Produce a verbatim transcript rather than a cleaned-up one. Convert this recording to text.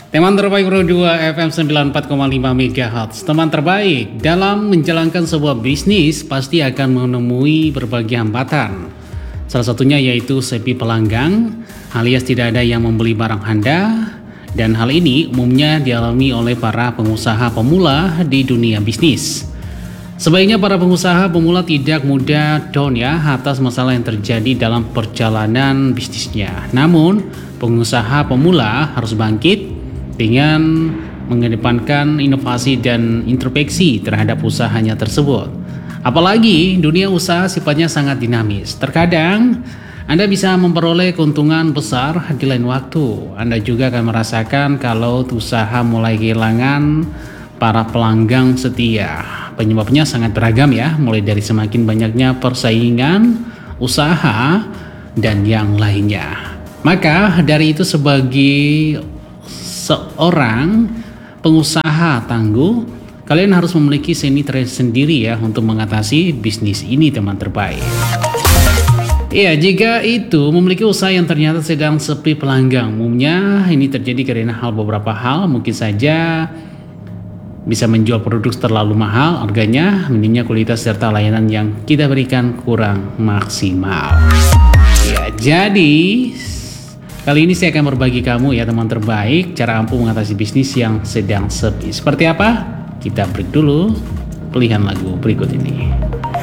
Teman terbaik Pro dua F M sembilan puluh empat koma lima MHz. Teman terbaik dalam menjalankan sebuah bisnis pasti akan menemui berbagai hambatan. Salah satunya yaitu sepi pelanggan, alias tidak ada yang membeli barang Anda. Dan hal ini umumnya dialami oleh para pengusaha pemula di dunia bisnis. Sebaiknya para pengusaha pemula tidak mudah down ya atas masalah yang terjadi dalam perjalanan bisnisnya. Namun, pengusaha pemula harus bangkit dengan mengedepankan inovasi dan introspeksi terhadap usahanya tersebut. Apalagi dunia usaha sifatnya sangat dinamis. Terkadang Anda bisa memperoleh keuntungan besar di lain waktu. Anda juga akan merasakan kalau usaha mulai kehilangan para pelanggan setia. Penyebabnya sangat beragam ya, mulai dari semakin banyaknya persaingan, usaha, dan yang lainnya. Maka dari itu sebagai seorang pengusaha tangguh, kalian harus memiliki seni tersendiri ya untuk mengatasi bisnis ini, teman terbaik. Iya, jika itu memiliki usaha yang ternyata sedang sepi pelanggan, umumnya ini terjadi karena hal beberapa hal. Mungkin saja bisa menjual produk terlalu mahal harganya, minimnya kualitas serta layanan yang kita berikan kurang maksimal. Ya, jadi kali ini saya akan berbagi kamu ya teman terbaik cara ampuh mengatasi bisnis yang sedang sepi. Seperti apa? Kita break dulu, pilihan lagu berikut ini.